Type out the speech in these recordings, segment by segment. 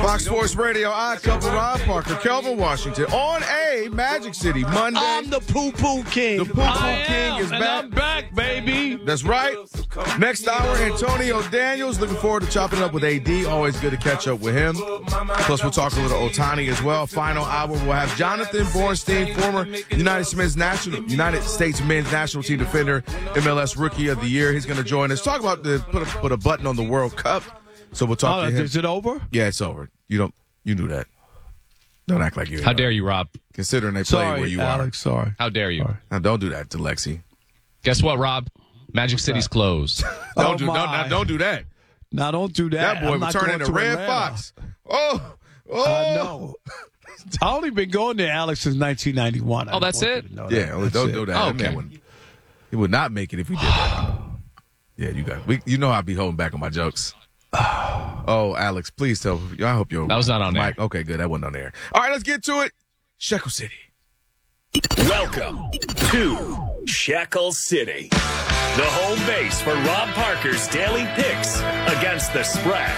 Fox Sports Radio, I cover Rob Parker, Kelvin Washington on a Magic City Monday. I'm the Poo-Poo King. The Poo-Poo King is back. I'm back, baby. That's right. Next hour, Antonio Daniels. Looking forward to chopping up with AD. Always good to catch up with him. Plus, we'll talk a little Ohtani as well. Final hour, we'll have Jonathan Bornstein, former United States men's national team defender, MLS Rookie of the Year. He's going to join us. Talk about put a button on the World Cup. So we'll talk to him. Is it over? Yeah, it's over. You knew that. Don't act like you. How dare you, Rob? Considering they play where you Alex, are. Sorry. How dare you? Sorry. Now, don't do that to Lexi. Guess what, Rob? Magic City's closed. Don't do that. Now, don't do that. That boy will turn into Red Fox. Oh. No. I only been going there, Alex, since 1991. Oh, that's it? Don't do that. Oh, okay. He would not make it if we did that. Yeah, you know I'd be holding back on my jokes. Oh, Alex, please tell. I hope you're. That was not on mic. air. Okay, good. That wasn't on air. All right, let's get to it. Shekel City. Welcome to Shekel City, the home base for Rob Parker's daily picks against the spread.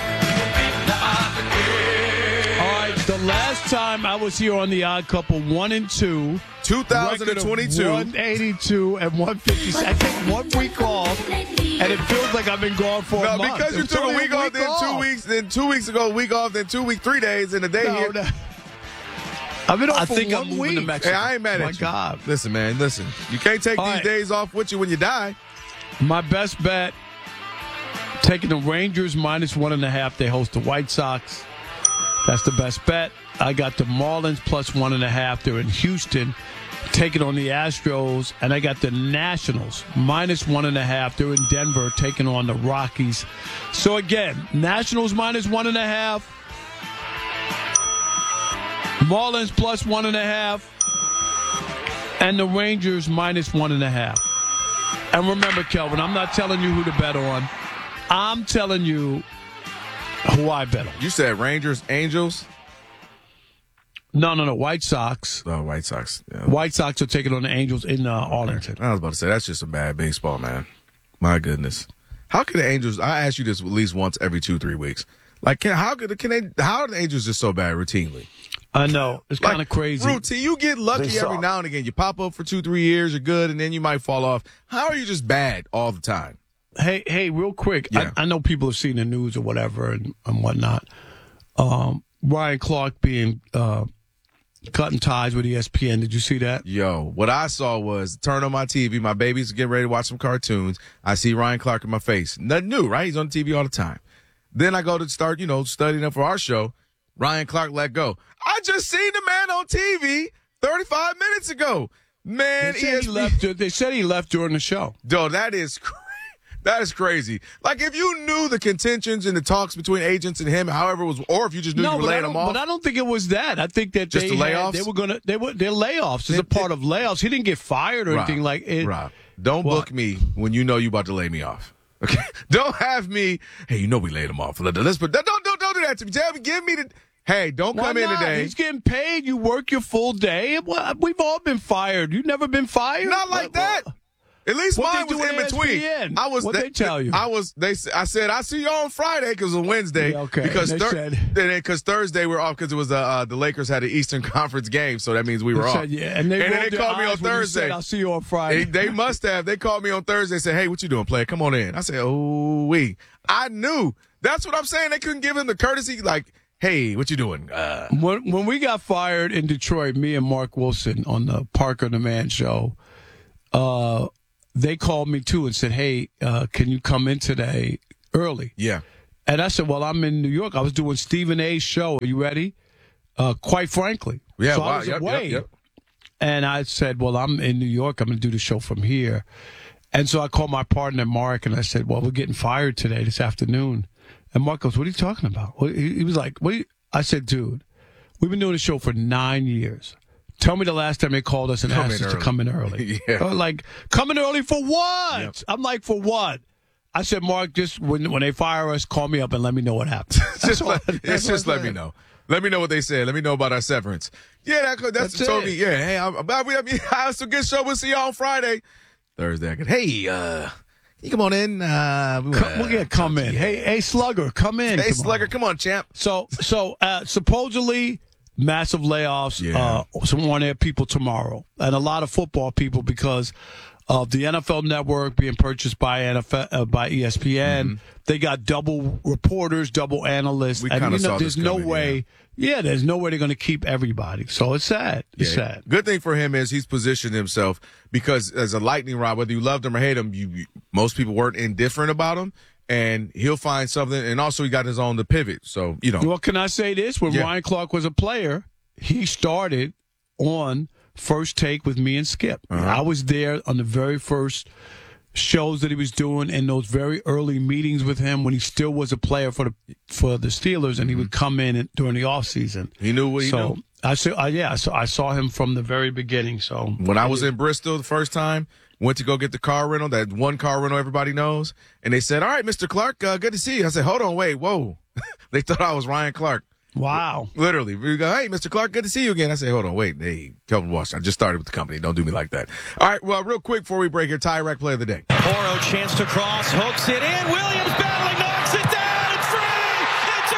All right, the last time I was here on the Odd Couple, 1-2. 2022. 182 and 156. I take 1 week off, and it feels like I've been gone for a month. No, because you took a week off, then 2 weeks, then 2 weeks ago, a week off, then 2 weeks, 3 days, and a day here. No. I've been off I for think 1 I'm moving week. to Mexico. Hey, I ain't mad at you. My God. Listen, man, listen. You can't take these days off with you when you die. My best bet, taking the Rangers minus 1.5. They host the White Sox. That's the best bet. I got the Marlins plus 1.5. They're in Houston, taking on the Astros. And I got the Nationals minus 1.5. They're in Denver, taking on the Rockies. So again, Nationals minus 1.5. Marlins plus 1.5. And the Rangers minus 1.5. And remember, Kelvin, I'm not telling you who to bet on. I'm telling you who I bet on. You said Rangers, Angels? No. White Sox. Oh, White Sox. Yeah. White Sox are taking on the Angels in Arlington. I was about to say, that's just some bad baseball, man. My goodness. How can the Angels, I ask you this at least once every 2-3 weeks. Like, how are the Angels just so bad routinely? I know. It's kind of crazy. Routine. You get lucky every now and again. You pop up for 2-3 years, you're good, and then you might fall off. How are you just bad all the time? Hey, real quick. Yeah. I know people have seen the news or whatever and whatnot. Ryan Clark being cutting ties with ESPN. Did you see that? Yo, what I saw was turn on my TV. My baby's getting ready to watch some cartoons. I see Ryan Clark in my face. Nothing new, right? He's on TV all the time. Then I go to start, studying him for our show. Ryan Clark let go. I just seen the man on TV 35 minutes ago. Man, they said he left during the show. Yo, that is crazy. Like, if you knew the contentions and the talks between agents and him, however it was, or if you just knew you were laying them off. But I don't think it was that. I think that just the layoffs? They're layoffs. It's a part of layoffs. He didn't get fired or anything like it. Rob, don't book me when you know you about to lay me off. Okay? Don't have me, hey, we laid him off. Don't do that to me. Give me the, hey, don't come in today. He's getting paid. You work your full day. We've all been fired. You've never been fired? Not like that. At least mine was in between. ESPN? What they tell you? I said, I see you on Friday because it was Wednesday. Yeah, okay. Because Thursday we're off because it was the Lakers had an Eastern Conference game, so that means we were off. Yeah, and they called me on Thursday. I'll see you on Friday. They must have. They called me on Thursday and said, hey, what you doing, player? Come on in. I said, I knew. That's what I'm saying. They couldn't give him the courtesy, like, hey, what you doing? When we got fired in Detroit, me and Mark Wilson on the Parker the Man show, they called me too and said, hey, can you come in today early? Yeah. And I said, well, I'm in New York. I was doing Stephen A's show. Are you ready? Quite frankly. Yeah, so I was away. Yep. And I said, well, I'm in New York. I'm going to do the show from here. And so I called my partner, Mark, and I said, well, we're getting fired today, this afternoon. And Mark goes, what are you talking about? He was like, I said, dude, we've been doing the show for 9 years. Tell me the last time they called us and asked us to come in early. Yeah. Like, come in early for what? Yep. I'm like, for what? I said, Mark, just when they fire us, call me up and let me know what happened. Let me know. Let me know what they said. Let me know about our severance. Yeah, that's told me. Yeah, hey, I have some good show. We'll see you on Friday. Thursday, I could, hey, you come on in. Come in. Hey, Slugger, come in. Hey, Slugger, come on, champ. So supposedly massive layoffs. Some on-air people tomorrow, and a lot of football people because of the NFL Network being purchased by ESPN. Mm-hmm. They got double reporters, double analysts. We kind of saw there's this no coming, way. Yeah, there's no way they're going to keep everybody. So it's sad. It's sad. Good thing for him is he's positioned himself because as a lightning rod, whether you loved him or hate him, most people weren't indifferent about him, and he'll find something. And also, he got his own to pivot. So Well, can I say this? When Ryan Clark was a player, he started on First Take with me and Skip. Uh-huh. I was there on the very first shows that he was doing in those very early meetings with him when he still was a player for the Steelers, and he would come in during the offseason. He knew what he knew. I saw him from the very beginning. So when I was in Bristol the first time, went to go get the car rental, that one car rental everybody knows, and they said, "All right, Mr. Clark, good to see you." I said, "Hold on, wait, whoa." They thought I was Ryan Clark. Wow. Literally. We go, "Hey, Mr. Clark, good to see you again." I say, "Hold on, wait. Hey, Kelvin Walsh, I just started with the company. Don't do me like that." All right, well, real quick before we break here, Tire Rack Play of the Day. Oro chance to cross, hooks it in. Williams battling, knocks it down. It's free. It's a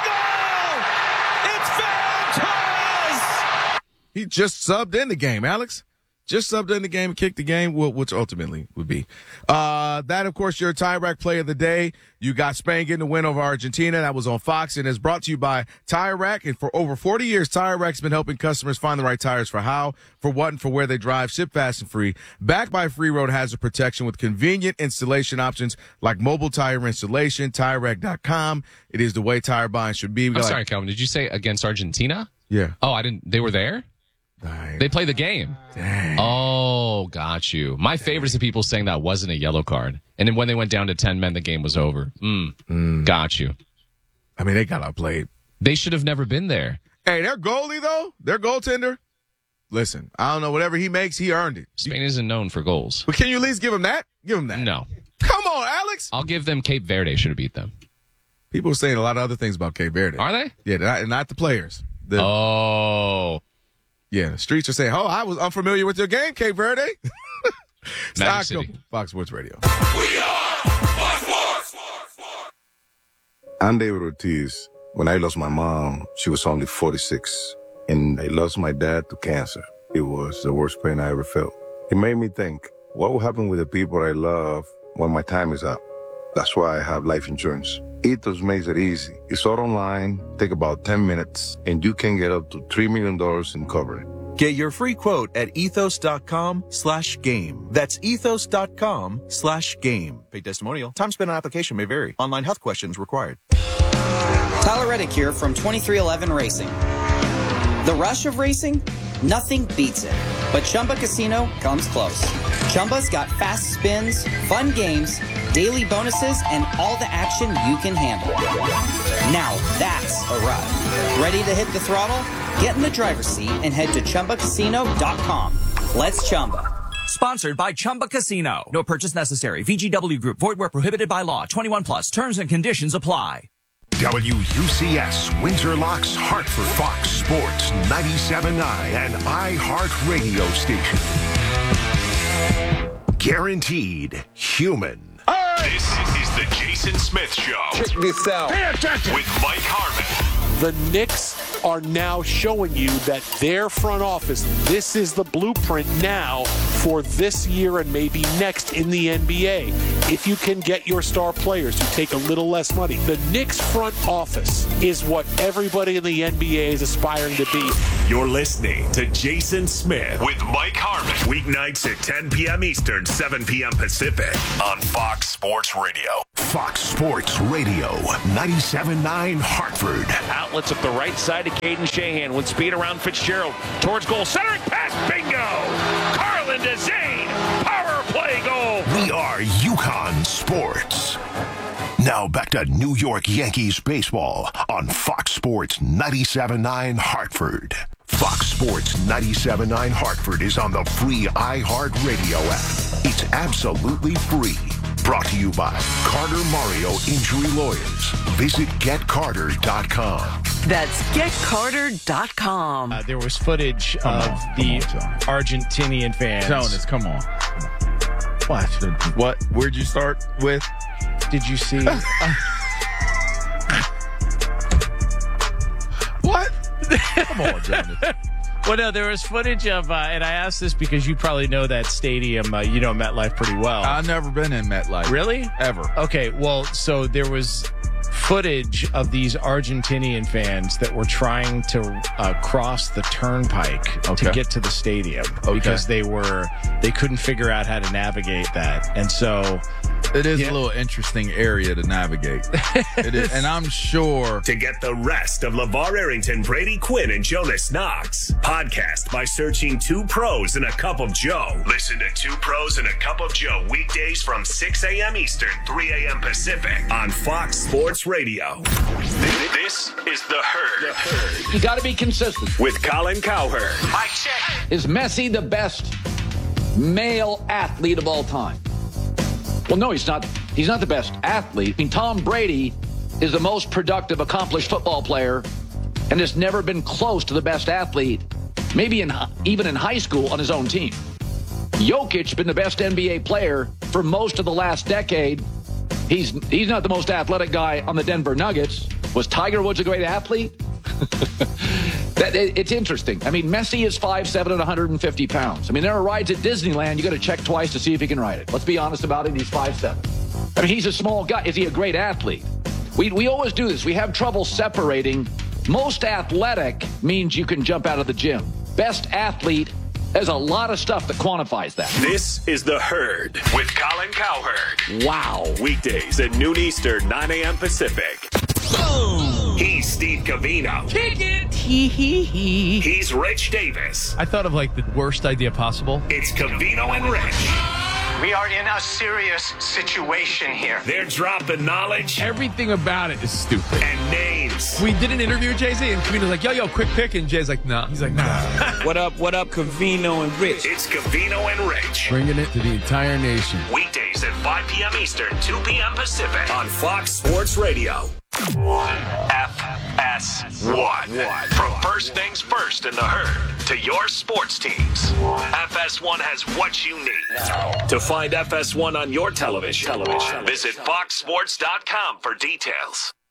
goal. It's Ferran Torres. He just subbed in the game, Alex. Just subbed in the game and kicked the game, which ultimately would be. That, of course, your Tire Rack Play of the Day. You got Spain getting the win over Argentina. That was on Fox and is brought to you by Tire Rack. And for over 40 years, Tire Rack's been helping customers find the right tires for how, for what, and for where they drive. Ship fast and free. Backed by Free Road Hazard Protection with convenient installation options like mobile tire installation. TireRack.com. It is the way tire buying should be. I'm sorry, Calvin. Did you say against Argentina? Yeah. Oh, I didn't. They were there? Dang. They played the game. Dang. Oh, got you. My favorite is the people saying that wasn't a yellow card. And then when they went down to 10 men, the game was over. Got you. I mean, they got outplayed. They should have never been there. Hey, their goalie, though, their goaltender, listen, I don't know, whatever he makes, he earned it. Spain isn't known for goals. But can you at least give him that? Give him that. No. Come on, Alex. I'll give them Cape Verde should have beat them. People are saying a lot of other things about Cape Verde. Are they? Yeah, not the players. Yeah, the streets are saying, I was unfamiliar with your game, Cape Verde. Magic City. Fox Sports Radio. We are Fox Sports. I'm David Ortiz. When I lost my mom, she was only 46, and I lost my dad to cancer. It was the worst pain I ever felt. It made me think, what will happen with the people I love when my time is up? That's why I have life insurance. Ethos makes it easy. It's all online, take about 10 minutes, and you can get up to $3 million in coverage. Get your free quote at ethos.com/game. That's ethos.com/game. Paid testimonial. Time spent on application may vary. Online health questions required. Tyler Reddick here from 2311 Racing. The rush of racing? Nothing beats it. But Chumba Casino comes close. Chumba's got fast spins, fun games, daily bonuses, and all the action you can handle. Now that's a ride. Ready to hit the throttle? Get in the driver's seat and head to ChumbaCasino.com. Let's Chumba. Sponsored by Chumba Casino. No purchase necessary. VGW Group. Void where prohibited by law. 21 plus. Terms and conditions apply. WUCS, Windsor Locks, Hartford, Fox Sports 97.9 and iHeart Radio Station. Guaranteed human. This is the Jason Smith Show. Check this out. Pay attention. With Mike Harmon. The Knicks are now showing you that their front office, this is the blueprint now for this year and maybe next in the NBA. If you can get your star players who take a little less money, the Knicks front office is what everybody in the NBA is aspiring to be. You're listening to Jason Smith with Mike Harmon. Weeknights at 10 p.m. Eastern, 7 p.m. Pacific on Fox Sports Radio. Fox Sports Radio 97.9 Hartford. Outlets up the right side to Caden Shahan with speed around Fitzgerald. Towards goal. Centering pass. Bingo! Carlin to Zane. Power play goal. We are UConn Sports. Now back to New York Yankees baseball on Fox Sports 97.9 Hartford. Fox Sports 97.9 Hartford is on the free iHeart Radio app. It's absolutely free. Brought to you by Carter Mario Injury Lawyers. Visit GetCarter.com. That's GetCarter.com. There was footage of the Argentinian fans. Jonas, come on. What? Where'd you start with? Did you see? What? Come on, Jonathan. Well, no, there was footage of, and I asked this because you probably know that stadium, you know MetLife pretty well. I've never been in MetLife. Really? Ever. Okay, well, so there was footage of these Argentinian fans that were trying to cross the turnpike to get to the stadium because they couldn't figure out how to navigate that. And so it is a little interesting area to navigate. It is, and I'm sure. To get the rest of LeVar Arrington, Brady Quinn, and Jonas Knox, podcast by searching 2 Pros and a Cup of Joe. Listen to 2 Pros and a Cup of Joe weekdays from 6 a.m. Eastern, 3 a.m. Pacific on Fox Sports Radio. This is The Herd. You got to be consistent. With Colin Cowherd. Mike check. Is Messi the best male athlete of all time? Well, no, he's not. He's not the best athlete. I mean, Tom Brady is the most productive, accomplished football player and has never been close to the best athlete, maybe even in high school on his own team. Jokic been the best NBA player for most of the last decade. He's not the most athletic guy on the Denver Nuggets. Was Tiger Woods a great athlete? It's interesting. I mean, Messi is 5'7" and 150 pounds. I mean, there are rides at Disneyland you got to check twice to see if he can ride it. Let's be honest about it. He's 5'7". I mean, he's a small guy. Is he a great athlete? We always do this. We have trouble separating. Most athletic means you can jump out of the gym. Best athlete, there's a lot of stuff that quantifies that. This is The Herd with Colin Cowherd. Wow. Weekdays at noon Eastern, 9 a.m. Pacific. Boom. He's Steve Covino. Kick it. He's Rich Davis. I thought of like the worst idea possible. It's Covino and Rich. We are in a serious situation here. They're dropping knowledge. Everything about it is stupid. And names. We did an interview with Jay-Z, and Covino's like, yo, quick pick. And Jay's like, nah. He's like, nah. What up, Covino and Rich? It's Covino and Rich. Bringing it to the entire nation. Weekdays at 5 p.m. Eastern, 2 p.m. Pacific on Fox Sports Radio. FS1. From first things first in The Herd to your sports teams, FS1 has what you need. To find FS1 on your television, visit foxsports.com for details.